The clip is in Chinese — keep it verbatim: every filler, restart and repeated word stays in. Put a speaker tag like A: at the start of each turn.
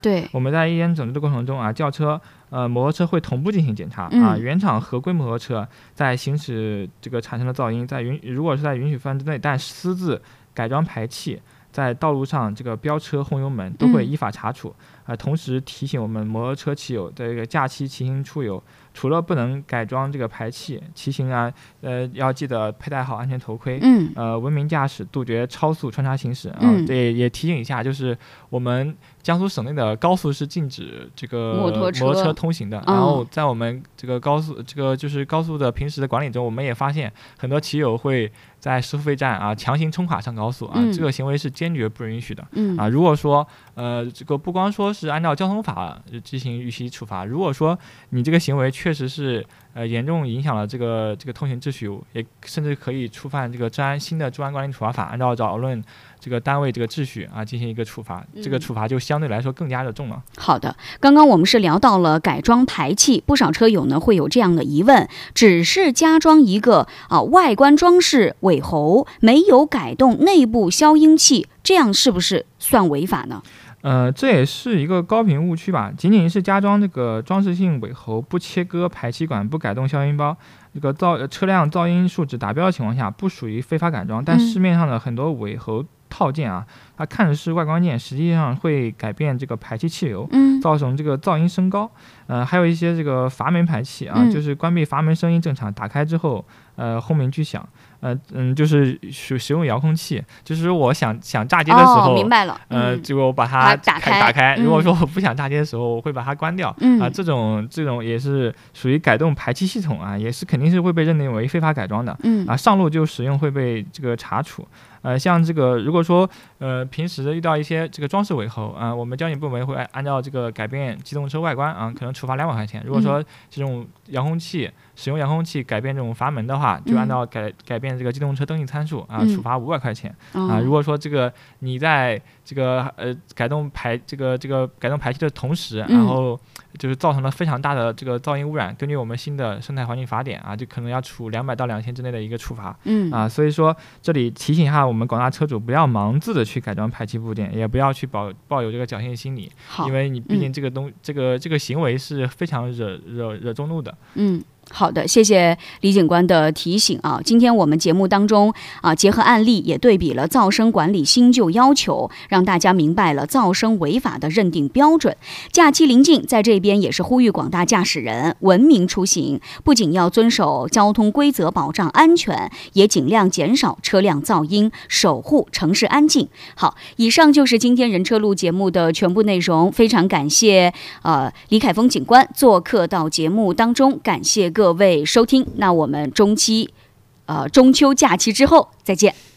A: 对，
B: 我们在一年整治的过程中啊，轿车、呃摩托车会同步进行检查、
A: 嗯、
B: 啊。原厂合规摩托车在行驶这个产生的噪音，在允如果是在允许范围之内，但私自改装排气，在道路上这个飙车、轰油门都会依法查处。嗯呃，同时提醒我们摩托车骑友，这个假期骑行出游，除了不能改装这个排气，骑行啊，呃，要记得佩戴好安全头盔，
A: 嗯，
B: 呃，文明驾驶，杜绝超速穿插行驶啊。
A: 嗯，
B: 这也提醒一下，就是我们江苏省内的高速是禁止这个
A: 摩托车
B: 摩托车通行的。
A: 嗯、
B: 然后在我们这个高速，这个就是高速的平时的管理中，我们也发现很多骑友会在收费站啊强行冲卡上高速啊，
A: 嗯、
B: 这个行为是坚决不允许的。
A: 嗯
B: 啊，如果说呃这个不光说是按照交通法进行予以处罚，如果说你这个行为确实是呃严重影响了这个这个通行秩序，也甚至可以触犯这个治安新的治安管理处罚法，按照扰乱这个单位这个秩序啊进行一个处罚，这个处罚就相对来说更加的重了。
A: 好的，刚刚我们是聊到了改装排气，不少车友呢会有这样的疑问，只是加装一个啊外观装饰尾喉，没有改动内部消音器，这样是不是算违法呢？
B: 呃，这也是一个高频误区吧。仅仅是加装这个装饰性尾喉，不切割排气管，不改动消音包，这个噪车辆噪音数值达标的情况下，不属于非法改装。但市面上的很多尾喉套件啊，它看着是外观件，实际上会改变这个排气气流，造成这个噪音升高。呃，还有一些这个阀门排气啊，
A: 嗯、
B: 就是关闭阀门声音正常，打开之后，呃，轰鸣巨响。呃嗯，就是使使用遥控器，就是我想想炸街的时候，
A: 哦、明白了，
B: 呃，就我把它
A: 打开
B: 打开。
A: 嗯、
B: 如果说我不想炸街的时候，我会把它关掉。
A: 嗯
B: 啊，这种这种也是属于改动排气系统啊，也是肯定是会被认定为非法改装的。
A: 嗯
B: 啊，上路就使用会被这个查处。呃，像这个，如果说呃平时遇到一些这个装饰尾喉啊，我们交警部门会按照这个改变机动车外观啊，可能处罚两百块钱。如果说这种遥控器、嗯、使用遥控器改变这种阀门的话，就按照改、嗯、改变这个机动车登记参数啊，处罚五百块钱、
A: 嗯、
B: 啊。如果说这个你在这个呃改动排这个这个改动排气的同时，然后就是造成了非常大的这个噪音污染，根据我们新的生态环境法典啊，就可能要处两百到两千之内的一个处罚。
A: 嗯
B: 啊，所以说这里提醒一下我们广大车主，不要盲自的去改装排气部件，也不要去抱抱有这个侥幸心理，因为你毕竟这个东、嗯、这个这个行为是非常惹惹惹众怒的。
A: 嗯。好的，谢谢李警官的提醒啊。今天我们节目当中啊，结合案例也对比了噪声管理新旧要求，让大家明白了噪声违法的认定标准。假期临近，在这边也是呼吁广大驾驶人文明出行，不仅要遵守交通规则保障安全，也尽量减少车辆噪音，守护城市安静。好，以上就是今天人车路节目的全部内容，非常感谢呃李凯峰警官做客到节目当中，感谢各位收听，那我们中期，呃中秋假期之后再见。